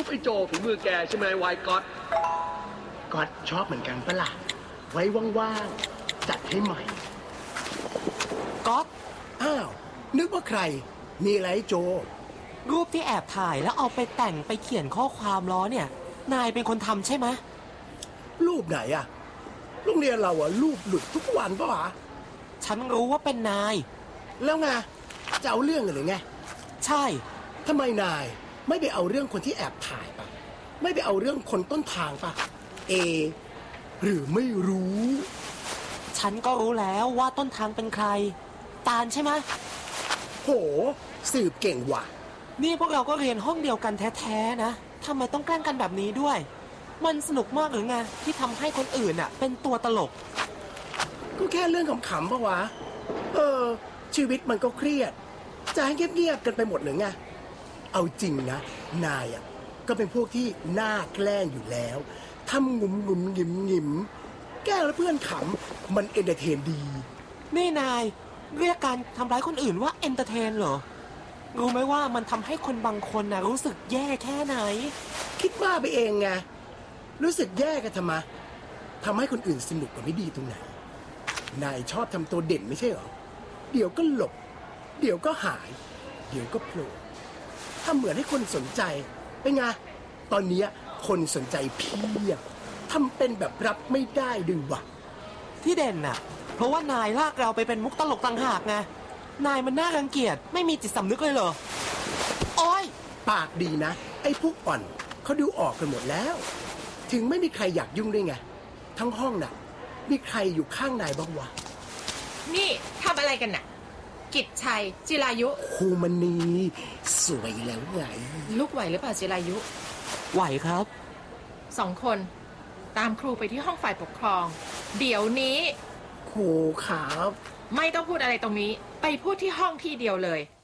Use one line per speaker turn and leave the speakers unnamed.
ปไอ้โจฝีมือแกใช่ไหมไวก๊อต
ก๊อตชอบเหมือนกันปะล่ะไว้ว่างๆจัดให้ใหม่
ก๊อต
อ้าวนึกว่าใครมีอะไรโจ
รูปที่แอบถ่ายแล้วเอาไปแต่งไปเขียนข้อความล้อเนี่ยนายเป็นคนทำใช่ไหม
รูปไหนอะโรงเรียนเราอะรูปหลุดทุกวันปะวะ
ฉันรู้ว่าเป็นนาย
แล้วไงจะเอาเรื่องกันหรือไง
ใช่
ทำไมนายไม่ไปเอาเรื่องคนที่แอบถ่ายปะไม่ไปเอาเรื่องคนต้นทางปะหรือไม่รู้
ฉันก็รู้แล้วว่าต้นทางเป็นใครตาลใช่ไหม
โหสืบเก่งว่ะ
นี่พวกเราก็เรียนห้องเดียวกันแท้ๆนะทำไมต้องแกล้งกันแบบนี้ด้วยมันสนุกมากหรือไงที่ทำให้คนอื่นอ่ะเป็นตัวตลก
ก็แค่เรื่องขำๆปะวะชีวิตมันก็เครียดจะให้เงียบๆกันไปหมดหรือไงเอาจริงนะนายอ่ะก็เป็นพวกที่น่าแกล้งอยู่แล้วทำงุมๆงิมแกล้งแล้วเพื่อนขำมันเอนเตอร์เทนดี
นี่นายเรียกการทำร้ายคนอื่นว่าเอนเตอร์เทนเหรอรู้ไหมว่ามันทำให้คนบางคนนะรู้สึกแย่แค่ไหน
คิดมากไปเองไงรู้สึกแย่กันทำให้คนอื่นสนุกกว่าไม่ดีตรงไหนนายชอบทำตัวเด่นไม่ใช่เหรอเดี๋ยวก็หลบเดี๋ยวก็หายเดี๋ยวก็โผล่ทำเหมือนให้คนสนใจเป็นไงตอนนี้คนสนใจเพียบทำเป็นแบบรับไม่ได้ดึงวะ
ที่เด่นน่ะเพราะว่านายลากเราไปเป็นมุกตลกต่างหากไงนายมันน่ารังเกียจไม่มีจิตสำนึกเลยเหรอโอ๊ย
ปากดีนะไอ้พวกอ่อนเขาดูออกกันหมดแล้วถึงไม่มีใครอยากยุ่งด้วยไงทั้งห้องน่ะมีใครอยู่ข้างนายบ้างวะ
นี่ทำอะไรกันน่ะกิจชัยจิรายุ
ครูมณีสวยแล้วไง
ลูกไหวหรือเปล่าจิรายุ
ไหวครับ
2 คนตามครูไปที่ห้องฝ่ายปกครองเดี๋ยวนี้
ครูครับ
ไม่ต้องพูดอะไรตรงนี้ไปพูดที่ห้องที่เดียวเลย